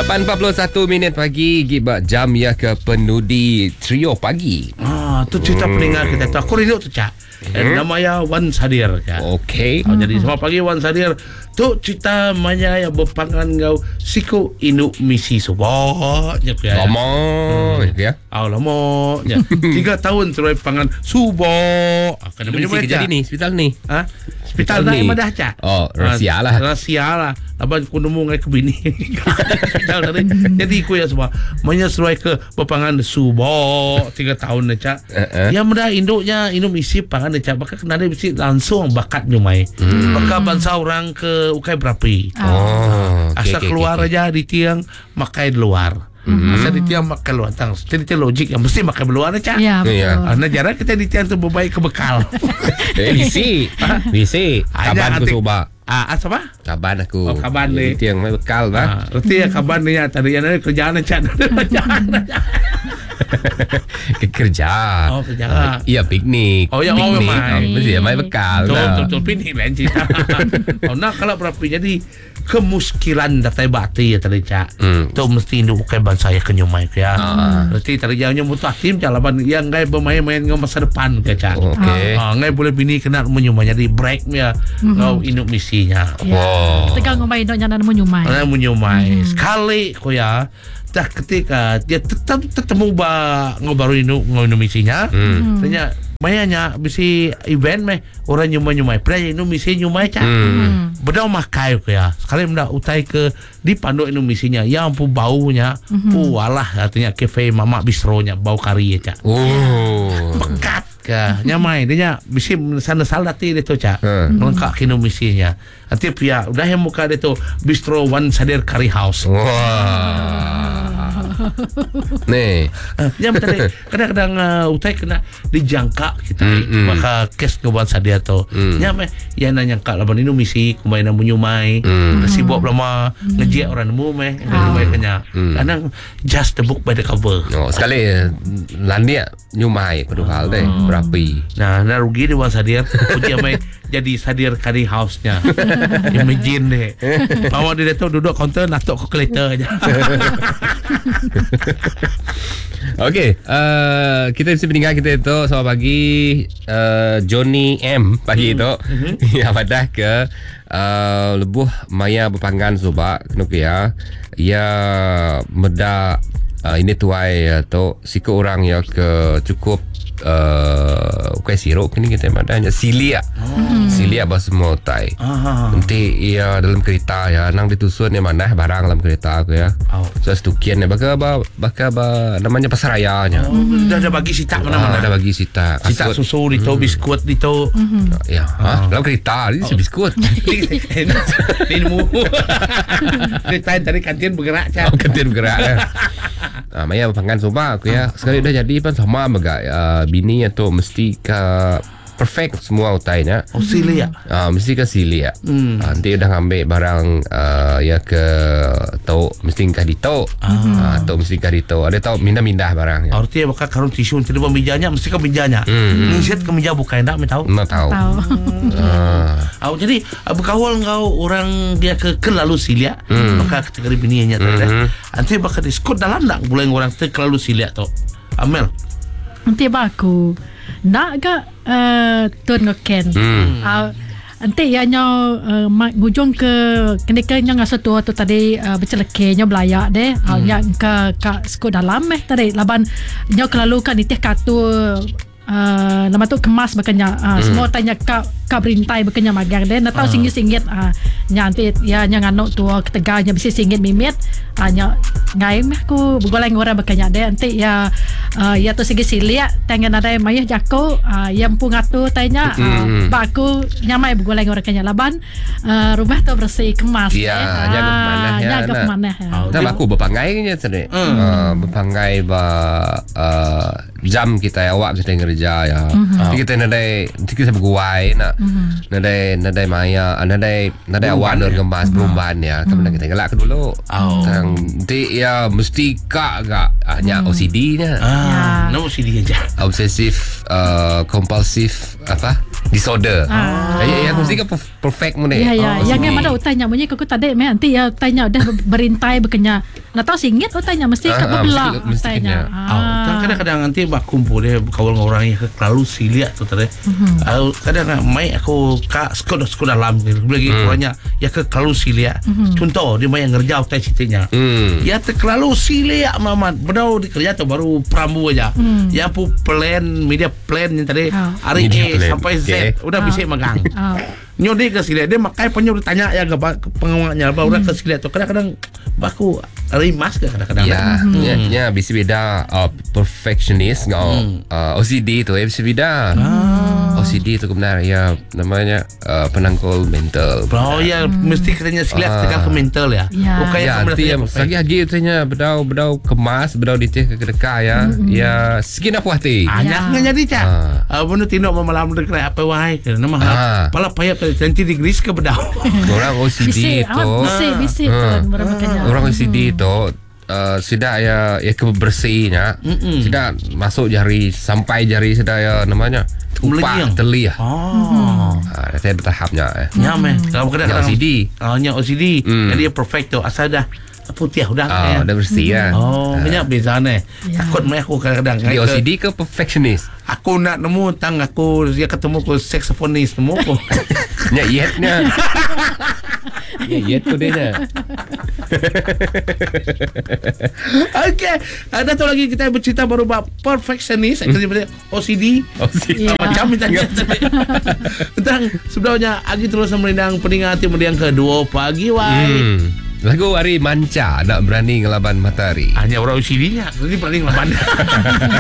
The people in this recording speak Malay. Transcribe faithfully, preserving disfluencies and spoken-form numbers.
lapan empat puluh satu minit pagi, Gibak jam ya ke penudi trio pagi. Ah, tu cerita hmm. pendengar kita tu. Aku rindu tu, Cak. Hmm. Nama ya Wan Sadir, Cak. Okey. Oh, jadi selamat pagi Wan Sadir. Tu cerita maya yang berpangan kau siku inu misi subahnya ya. Lama hmm. ya. Ah, lama ya. Tiga tahun terus pangan subah. Kena misi kerja ni, hospital ni. Ha? Hospital dah madah, Cak. Oh, rahsia lah. Rahsia lah. Laban ku nemu ngai ke bini. Jadi ku ya semua manya seruai ke berpangan subah tiga tahun, Cak. Uh-uh. Yang mudah induknya inu misi pangan, Cak. Maka kena ada misi langsung bakat nyumai. Hmm. Maka bangsa orang ke ukai berapi. Oh, okay, asal okay, keluar okay, aja di tiang makai di luar. Mm-hmm. Asal di tiang makai luar. Tang, cerita logik yang mesti makai luar, Cak. Ya, betul. Nah, jarang kita di tiang tu berbaik ke bekal. Eh, bisi. Bisi. Kaban ku coba. Ah, apa? Kaban aku. Oh, kaban ni. Di tiang mai bekal bah. Ah, reti ya kaban ni tadi yang ada kerjaan, Cak. Kerjaan. Kerja. Oh, kerja. Uh, iya, piknik. Oh, ya, oh, mai. Mesti mai bekal. Betul, betul, betul. Piknik lain cerita. Oh, nak kalau berapa jadi kemuskilan datai bati ya tadi, Cak. Mm. Tu mesti induk bukan bangsa ya kenyumai ya. Uh. Berarti tadi jauhnya mutu tim jalaban yang ngai bermain-main ngau masa depan ke, Cak. Okey. Ah, ngai boleh bini kena menyumai jadi break ya mm-hmm. ngau induk misinya. Ya. Wow. Tegang ngau main dok nyana menyumai. Ana menyumai. Mm. Sekali ko ya dah ketika dia tetap tetemu ba ngau baru induk ngau induk misinya. Mm. Tanya mayanya bisi event meh orang nyumai-nyumai pray inu misi nyumai, Cak. Hmm. Bedau makai ko ya. Sekali mendak utai ke di panduk inu misinya yang pu baunya. Hmm. Oh walah katanya cafe mama bistronya bau kari, Cak. Oh. Pekat ke nyamai dia bisi sana salati dia tu, Cak. Hmm. Melengkap inu misinya. Nanti pia udah yang muka dia tu bistro Wan Sadir Curry House. Wah. Nih. Yang tadi kadang-kadang uh, utai kena dijangka kita. Mm-hmm. Maka kes ke Wan Sadir tu. Mm. Nyamai ya nanya kak laban inu misi kumai na menyumai. Mm. Sibuk lama mm. ngejek orang nemu meh nyumai kenya. Mm. Kadang just the book by the cover. Oh, sekali landia nyumai pedu hal deh oh. berapi. Nah, nah rugi di Wan Sadir. Puji mai jadi Sadir Curry House-nya. Imagine deh. Bawa dia tu duduk counter natuk calculator aja. Okey, uh, kita mesti meninggal kita itu selamat pagi uh, Johnny M pagi itu mm-hmm. yang pada ke uh, lebuh maya berpanggan sebab kenapa ya ya meda uh, ini tuai atau siku orang ya ke cukup uh, bukan sirop ni kita madanya silia. Oh. Silia bah semua tai. Nanti ia dalam kereta ya nang ditusun yang mana barang dalam kereta aku ya. Oh. So setukian ya baka ba baka ba namanya pasarayanya. Oh, dah ada bagi sitak mana-mana. Ah, ada bagi sitak. Sitak susu dito, hmm. biskut dito. Mm-hmm. Ya, oh. ha? Dalam kereta ini oh. biskut. Ilmu. Kereta dari kantin bergerak, Cak. Oh, kantin bergerak. Ya. Ah, maya pangan soba aku ya. Sekali dah jadi pun sama baga uh, bini atau mesti ke perfect semua utainya. Oh, silia. Ah, mesti ke silia. Hmm. Ah, nanti udah ngambil barang uh, ya ke tau mesti kah di tau. Ah, atau mesti kah di tau. Ada tau mindah-mindah barangnya. Artinya bakal karun tisu tidak memijanya mesti ke mijanya. Hmm. Ngiset ke meja bukan ndak tahu. Enggak tahu. Ah. Oh, jadi berkawal engkau orang dia ke, ke lalu silia hmm. maka kategori bininya tadi. Hmm. Nanti bakal diskut dalam ndak boleh orang te lalu silia tu. Amel. Nanti baku nak ke uh, tuan ngoken. Hmm. Uh, nanti ya nyo uh, ngujung ke kendekannya ngasa tua tu tadi uh, bercelekenya belayak deh. Hmm. Uh, yang ke ke sekolah dalam eh tadi laban nyo kelalu kan itih katu uh, nama tu kemas bekenya uh, hmm. semua tanya kak kak berintai bekenya magar deh. Nak tahu uh. singgit-singgit uh, nanti ya nya nganok tua keteganya bisa singgit mimit hanya uh, ngai meh ku begoleng orang bekenya deh nanti ya uh, ya tu segi silia tangan ada mayah jako uh, yang pungatu tanya uh, mm. baku nyamai begoleng orang kenya laban uh, rumah tu bersih kemas ya eh. jaga mana ya jaga mana ya dah baku berpanggainya tadi uh, berpanggai ba uh, jam kita ya awak kita kerja ya mm-hmm. kita nadai kita berguai nak mm-hmm. nadai nadai maya nadai nadai awak nur kemas berumban ya kemudian kita gelak dulu tang nanti ya mesti kak gak hanya O C D-nya. Ah, no O C D aja. Obsesif uh, kompulsif apa? Disorder. Ah. Ya, yang mesti kan perfect mu ni. Ya, ya. Yang mana utanya munyi kau tadi meh nanti ya tanya dah berintai bekenya Nak tahu singit tanya mesti Ah, kat ah, belah mesti- mesti tanya. kena. Oh, kadang-kadang nanti bak kumpul dia kawan dengan orang yang terlalu siliat tu tadi. Mhm. Uh, kadang mai aku kak sekolah sekolah dalam gitu. Lagi Hmm. kurangnya ya ke terlalu siliat. Mhm. Contoh dia mai ngerjau tai ceritanya. Hmm. Ya terlalu siliat mamat. Bedau di kerja tu baru perambu aja. Hmm. Ya pu plan media plan yang tadi Ah. hari Media A plan, sampai Z okay. udah Ah. bisa megang. Ah. Nyodi ke sila dia makai penyu ditanya ya ke ke pengawalnya apa udah ke sila tu kadang-kadang baku rimas ke kadang-kadang. Ya, Hmm. ya, ya, bisa beda. Uh, perfectionist ngau uh, O C D tu, ya bisa beda. O C D tu kebenar, ya namanya uh, penangkul mental. Oh ya, mesti katanya silat Ah. tekan ke mental ya. Ya. Bukan Ya, yang nanti yang sagi lagi katanya bedau bedau kemas, bedau ditih ke kedeka ya. Ya, skin apa hati. Hanya Ya. jadi cak. Ah. Ah, bunu tindok memalam dekat apa wahai ke nama Ah. pala payah ke twenty degrees ke bedau. Orang O C D Bisik, tu. ah, bisik, bisik Ah. tuan bermakanya. Orang O C D tu uh, sudah ya ya kebersihnya. Mm-mm. Sudah masuk jari sampai jari sudah ya namanya Melenyang. tupak telih. Oh. Ah, saya bertahapnya. Eh. Nyame. Kalau Ya, kadang-kadang O C D. Oh, nya O C D. Hmm. Jadi dia perfect tu asal dah putih udah. Ah, ya. udah bersih kan. Oh, banyak beza ni. Ya. Takut mai aku kadang-kadang. Jadi Ke- O C D ke perfectionist? Aku nak nemu tang aku dia ketemu ku saksofonis nemu aku. Nya yetnya. Ya yet tu dia nya. Okey, ada tu lagi kita bercerita baru bab perfectionist, hmm. O C D. O C D. Ya. Macam tanya tentang sebenarnya Agi terus merindang peningkat tim yang kedua pagi wai. Hmm. Lagu Hari Manca nak berani ngelaban matahari. Hanya orang O C D-nya, jadi paling laban.